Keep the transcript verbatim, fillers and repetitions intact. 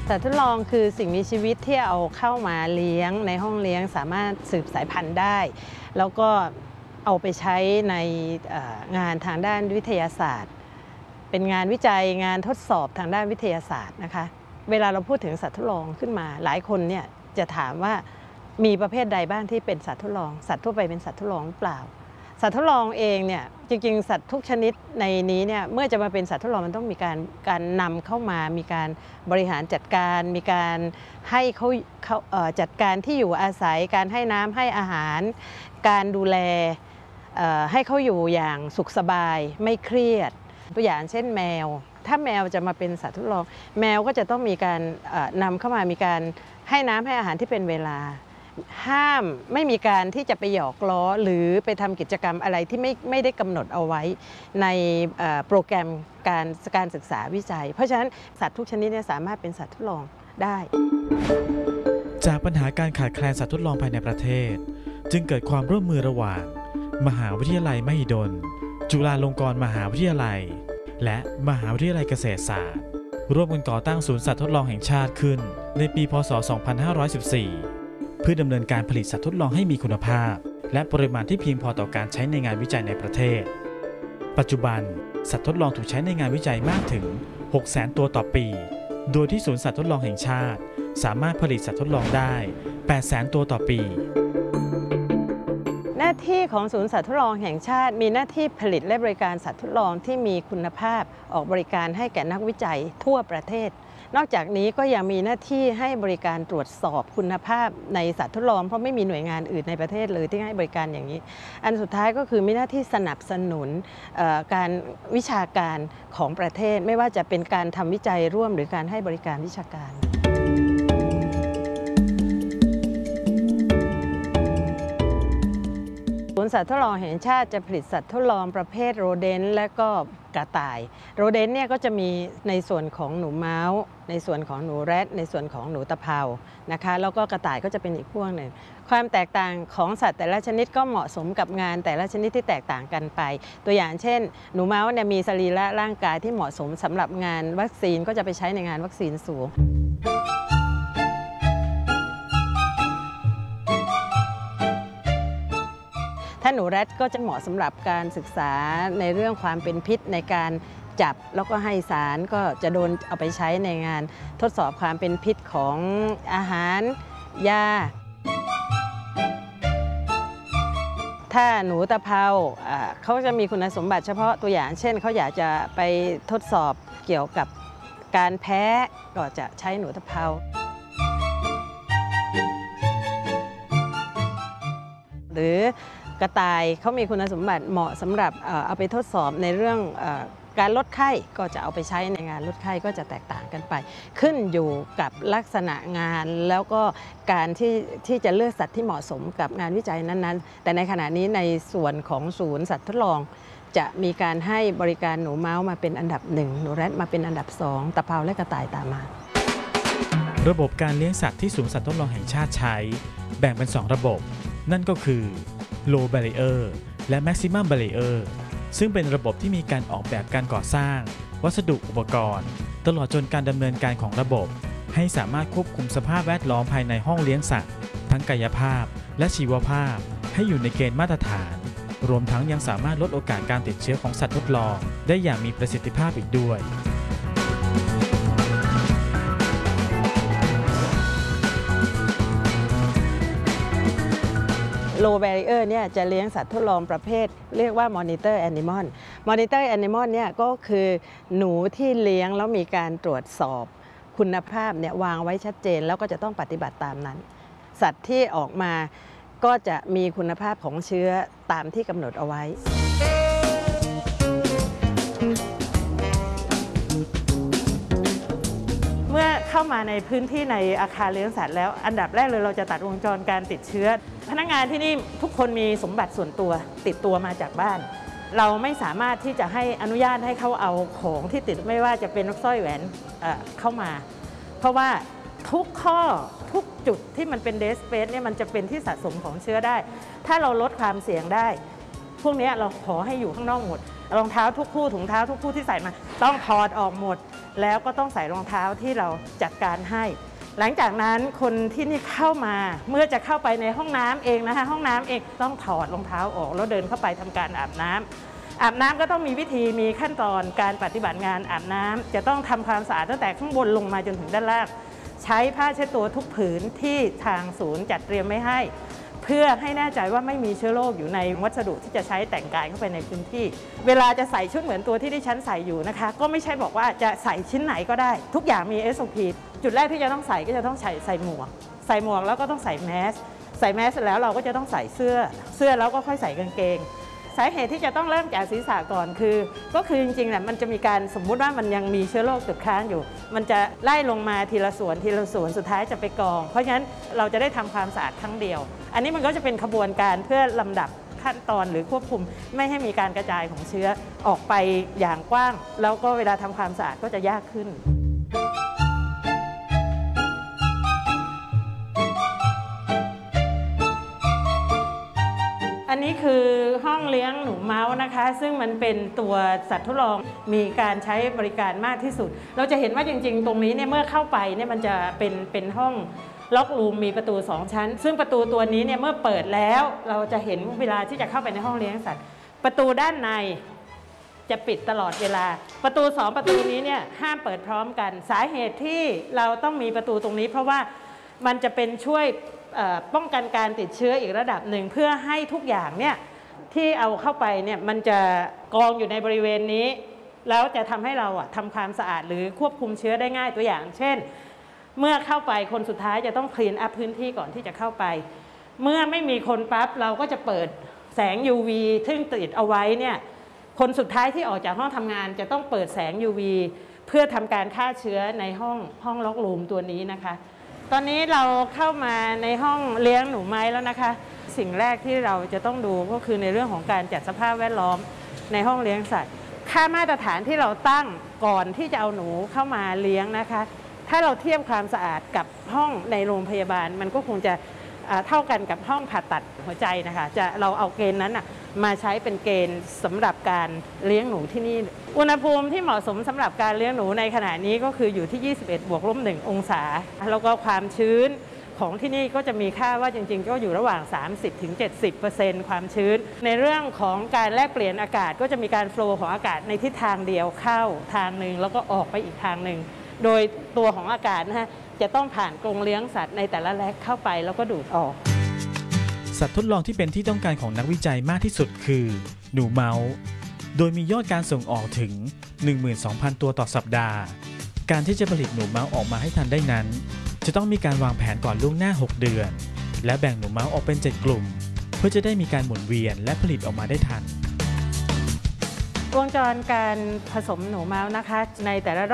สัตว์ทดลองคือสิ่งมีชีวิตที่เอาเข้ามาเลี้ยงในห้องเลี้ยงสามารถสืบสายพันธุ์ได้แล้วก็เอาไปใช้ในงานทางด้านวิทยาศาสตร์เป็นงานวิจัยงานทดสอบทางด้านวิทยาศาสตร์นะคะเวลาเราพูดถึงสัตว์ทดลองขึ้นมาหลายคนเนี่ยจะถามว่ามีประเภทใดบ้างที่เป็นสัตว์ทดลองสัตว์ทั่วไปเป็นสัตว์ทดลองหรือเปล่าสัตว์ทดลองเองเนี่ยจริงๆสัตว์ทุกชนิดในนี้เนี่ยเมื่อจะมาเป็นสัตว์ทดลองมันต้องมีการการนำเข้ามามีการบริหารจัดการมีการให้เขาเขาจัดการที่อยู่อาศัยการให้น้ำให้อาหารการดูแลให้เขาอยู่อย่างสุขสบายไม่เครียดตัวอย่างเช่นแมวถ้าแมวจะมาเป็นสัตว์ทดลองแมวก็จะต้องมีการนำเข้ามามีการให้น้ำให้อาหารที่เป็นเวลาห้ามไม่มีการที่จะไปหยอกล้อหรือไปทำกิจกรรมอะไรที่ไม่ไม่ได้กำหนดเอาไว้ในโปรแกรมการการศึกษาวิจัยเพราะฉะนั้นสัตว์ทุกชนิดเนี่ยสามารถเป็นสัตว์ทดลองได้จากปัญหาการขาดแคลนสัตว์ทดลองภายในประเทศจึงเกิดความร่วมมือระหว่างมหาวิทยาลัยมหิดลจุฬาลงกรณ์มหาวิทยาลัยและมหาวิทยาลัยเกษตรศาสตร์ร่วมกันก่อตั้งศูนย์สัตว์ทดลองแห่งชาติขึ้นในปีพ.ศ. สองพันห้าร้อยสิบสี่เพื่อดำเนินการผลิตสัตว์ทดลองให้มีคุณภาพและปริมาณที่เพียงพอต่อการใช้ในงานวิจัยในประเทศปัจจุบันสัตว์ทดลองถูกใช้ในงานวิจัยมากถึง หกแสน ตัวต่อปีโดยที่ศูนย์สัตว์ทดลองแห่งชาติสามารถผลิตสัตว์ทดลองได้ แปดแสน ตัวต่อปีหน้าที่ของศูนย์สัตว์ทดลองแห่งชาติมีหน้าที่ผลิตและบริการสัตว์ทดลองที่มีคุณภาพออกบริการให้แก่นักวิจัยทั่วประเทศนอกจากนี้ก็ยังมีหน้าที่ให้บริการตรวจสอบคุณภาพในสัตว์ทดลองเพราะไม่มีหน่วยงานอื่นในประเทศเลยที่ให้บริการอย่างนี้อันสุดท้ายก็คือมีหน้าที่สนับสนุนการวิชาการของประเทศไม่ว่าจะเป็นการทำวิจัยร่วมหรือการให้บริการวิชาการศูนย์สัตว์ทดลองแห่งชาติจะผลิตสัตว์ทดลองประเภทโรเดนต์และก็กระต่ายโรเดนต์เนี่ยก็จะมีในส่วนของหนูเมาส์ในส่วนของหนูแรดในส่วนของหนูตะเภานะคะแล้วก็กระต่ายก็จะเป็นอีกพวกหนึ่งความแตกต่างของสัตว์แต่ละชนิดก็เหมาะสมกับงานแต่ละชนิดที่แตกต่างกันไปตัวอย่างเช่นหนูเมาส์เนี่ยมีสรีระร่างกายที่เหมาะสมสำหรับงานวัคซีนก็จะไปใช้ในงานวัคซีนสูงถ้าหนูแรดก็จะเหมาะสำหรับการศึกษาในเรื่องความเป็นพิษในการจับแล้วก็ให้สารก็จะโดนเอาไปใช้ในงานทดสอบความเป็นพิษของอาหารยาถ้าหนูตะเภาเขาจะมีคุณสมบัติเฉพาะตัวอย่างเช่นเขาอยากจะไปทดสอบเกี่ยวกับการแพ้ก็จะใช้หนูตะเภาหรือกระต่ายเขามีคุณสมบัติเหมาะสำหรับเอาไปทดสอบในเรื่องการลดไข้ก็จะเอาไปใช้ในงานลดไข้ก็จะแตกต่างกันไปขึ้นอยู่กับลักษณะงานแล้วก็การที่ที่จะเลือกสัตว์ที่เหมาะสมกับงานวิจัยนั้นๆแต่ในขณะนี้ในส่วนของศูนย์สัตว์ทดลองจะมีการให้บริการหนูเมาส์มาเป็นอันดับหนึ่งหนูแรดมาเป็นอันดับสองตะเภาและกระต่ายตามมาระบบการเลี้ยงสัตว์ที่ศูนย์สัตว์ทดลองแห่งชาติใช้แบ่งเป็นสองระบบนั่นก็คือ Low Barrier และ Maximum Barrier ซึ่งเป็นระบบที่มีการออกแบบการก่อสร้างวัสดุอุปกรณ์ตลอดจนการดำเนินการของระบบให้สามารถควบคุมสภาพแวดล้อมภายในห้องเลี้ยงสัตว์ทั้งกายภาพและชีวภาพให้อยู่ในเกณฑ์มาตรฐานรวมทั้งยังสามารถลดโอกาสการติดเชื้อของสัตว์ทดลองได้อย่างมีประสิทธิภาพอีกด้วย Low Barrier เนี่ยจะเลี้ยงสัตว์ทดลองประเภทเรียกว่า Monitor Animal Monitor Animal เนี่ยก็คือหนูที่เลี้ยงแล้วมีการตรวจสอบคุณภาพเนี่ยวางไว้ชัดเจนแล้วก็จะต้องปฏิบัติตามนั้นสัตว์ที่ออกมาก็จะมีคุณภาพของเชื้อตามที่กำหนดเอาไว้เมื่อเข้ามาในพื้นที่ในอาคารเลี้ยงสัตว์แล้วอันดับแรกเลยเราจะตัดวงจรการติดเชื้อพนักงานที่นี่ทุกคนมีสมบัติส่วนตัวติดตัวมาจากบ้านเราไม่สามารถที่จะให้อนุญาตให้เขาเอาของที่ติดไม่ว่าจะเป็นสร้อยแหวนเอ่อเข้ามาเพราะว่าทุกข้อทุกจุดที่มันเป็นเดสเปซเนี่ยมันจะเป็นที่สะสมของเชื้อได้ถ้าเราลดความเสี่ยงได้พวกนี้เราขอให้อยู่ข้างนอกหมดรองเท้าทุกคู่ถุงเท้าทุกคู่ที่ใส่มาต้องถอดออกหมดแล้วก็ต้องใส่รองเท้าที่เราจัดการให้หลังจากนั้นคนที่นี่เข้ามาเมื่อจะเข้าไปในห้องน้ำเองนะคะห้องน้ำเองต้องถอดรองเท้าออกแล้วเดินเข้าไปทำการอาบน้ำอาบน้ำก็ต้องมีวิธีมีขั้นตอนการปฏิบัติงานอาบน้ำจะต้องทำความสะอาดตั้งแต่ข้างบนลงมาจนถึงด้านล่างใช้ผ้าเช็ดตัวทุกผืนที่ทางศูนย์จัดเตรียมไว้ให้เพื่อให้แน่ใจว่าไม่มีเชื้อโรคอยู่ในวัสดุที่จะใช้แต่งกายเข้าไปในพื้นที่เวลาจะใส่ชุดเหมือนตัวที่ดิฉันใส่อยู่นะคะก็ไม่ใช่บอกว่าจะใส่ชิ้นไหนก็ได้ทุกอย่างมี เอส โอ พี จุดแรกที่จะต้องใส่ก็จะต้องใส่ใส่หมวกใส่หมวกแล้วก็ต้องใส่แมสใส่แมสเสร็จแล้วเราก็จะต้องใส่เสื้อเสื้อแล้วก็ค่อยใส่กางเกงสาเหตุที่จะต้องเริ่มจากศีรษะก่อนคือก็คือจริงๆเนี่ยมันจะมีการสมมุติว่ามันยังมีเชื้อโรคติดค้างอยู่มันจะไล่ลงมาทีละส่วนทีละส่วนสุดท้ายจะไปกองเพราะฉะนั้นเราจะได้ทำความสะอาดครั้งเดียวอันนี้มันก็จะเป็นขบวนการเพื่อลำดับขั้นตอนหรือควบคุมไม่ให้มีการกระจายของเชื้อออกไปอย่างกว้างแล้วก็เวลาทำความสะอาดก็จะยากขึ้นอันนี้คือห้องเลี้ยงหนูเมาส์นะคะซึ่งมันเป็นตัวสัตว์ทดลองมีการใช้บริการมากที่สุดเราจะเห็นว่าจริงๆตรงนี้เนี่ยเมื่อเข้าไปเนี่ยมันจะเป็นเป็นห้องล็อกรูมมีประตูสองชั้นซึ่งประตูตัวนี้เนี่ยเมื่อเปิดแล้วเราจะเห็นเวลาที่จะเข้าไปในห้องเลี้ยงสัตว์ประตูด้านในจะปิดตลอดเวลาประตูสองประตูนี้เนี่ยห้ามเปิดพร้อมกันสาเหตุที่เราต้องมีประตูตรงนี้เพราะว่ามันจะเป็นช่วยป้องกันการติดเชื้ออีกระดับหนึ่งเพื่อให้ทุกอย่างเนี่ยที่เอาเข้าไปเนี่ยมันจะกองอยู่ในบริเวณนี้แล้วจะทำให้เราอะทำความสะอาดหรือควบคุมเชื้อได้ง่ายตัวอย่างเช่นเมื่อเข้าไปคนสุดท้ายจะต้องคลีนอัพพื้นที่ก่อนที่จะเข้าไปเมื่อไม่มีคนปั๊บเราก็จะเปิดแสง ยู วี ซึ่งติดเอาไว้เนี่ยคนสุดท้ายที่ออกจากห้องทำงานจะต้องเปิดแสง ยู วี เพื่อทำการฆ่าเชื้อในห้องห้องล็อกรูมตัวนี้นะคะตอนนี้เราเข้ามาในห้องเลี้ยงหนูไม้แล้วนะคะสิ่งแรกที่เราจะต้องดูก็คือในเรื่องของการจัดสภาพแวดล้อมในห้องเลี้ยงสัตว์ค่ามาตรฐานที่เราตั้งก่อนที่จะเอาหนูเข้ามาเลี้ยงนะคะถ้าเราเทียบความสะอาดกับห้องในโรงพยาบาลมันก็คงจะเท่ากันกับห้องผ่าตัดหัวใจนะคะจะเราเอาเกณฑ์นั้นนะมาใช้เป็นเกณฑ์สำหรับการเลี้ยงหนูที่นี่อุณหภูมิที่เหมาะสมสำหรับการเลี้ยงหนูในขณะนี้ก็คืออยู่ที่ยี่สิบเอ็ดบวกลบหนึ่งองศาแล้วก็ความชื้นของที่นี่ก็จะมีค่าว่าจริงๆก็อยู่ระหว่าง สามสิบถึงเจ็ดสิบเปอร์เซ็นต์ ความชื้นในเรื่องของการแลกเปลี่ยนอากาศก็จะมีการโฟลว์ของอากาศในทิศทางเดียวเข้าทางหนึ่งแล้วก็ออกไปอีกทางหนึ่งโดยตัวของอากาศนะฮะจะต้องผ่านกรงเลี้ยงสัตว์ในแต่ละแลกเข้าไปแล้วก็ดูดออกสัตว์ทดลองที่เป็นที่ต้องการของนักวิจัยมากที่สุดคือหนูเมาส์โดยมียอดการส่งออกถึง หนึ่งหมื่นสองพัน ตัวต่อสัปดาห์การที่จะผลิตหนูเมาส์ออกมาให้ทันได้นั้นจะต้องมีการวางแผนก่อนล่วงหน้าหกเดือนและแบ่งหนูเมาส์ออกเป็นเจ็ดกลุ่มเพื่อจะได้มีการหมุนเวียนและผลิตออกมาได้ทันวงจรการผสมหนูเมาส์นะคะในแต่ละ